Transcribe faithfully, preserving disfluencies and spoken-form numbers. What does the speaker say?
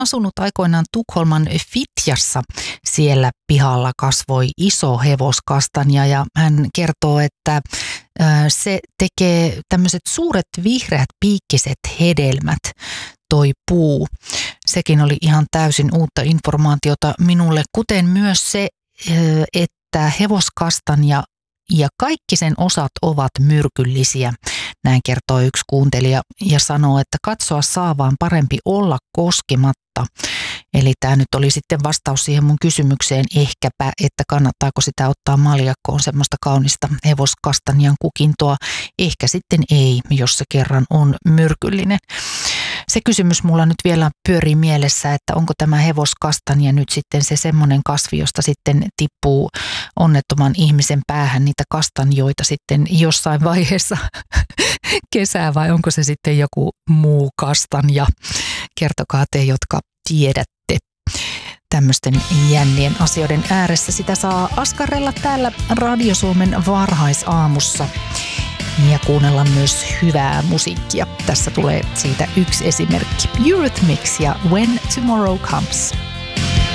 asunut aikoinaan Tukholman Fitjassa. Siellä pihalla kasvoi iso hevoskastanja ja hän kertoo, että se tekee tämmöiset suuret vihreät piikkiset hedelmät, toi puu. Sekin oli ihan täysin uutta informaatiota minulle, kuten myös se, että hevoskastanja ja kaikki sen osat ovat myrkyllisiä. Näin kertoo yksi kuuntelija ja sanoo, että katsoa saa vaan parempi olla koskematta. Eli tämä nyt oli sitten vastaus siihen mun kysymykseen ehkäpä, että kannattaako sitä ottaa maljakkoon semmoista kaunista hevoskastanjan kukintoa. Ehkä sitten ei, jos se kerran on myrkyllinen. Se kysymys mulla nyt vielä pyörii mielessä, että onko tämä hevoskastanja nyt sitten se semmoinen kasvi, josta sitten tippuu onnettoman ihmisen päähän niitä kastanjoita sitten jossain vaiheessa kesää, vai onko se sitten joku muu kastanja? Kertokaa te, jotka tiedätte tämmöisten jännien asioiden ääressä. Sitä saa askarrella täällä Radio Suomen varhaisaamussa ja kuunnella myös hyvää musiikkia. Tässä tulee siitä yksi esimerkki. Eurythmics ja When Tomorrow Comes.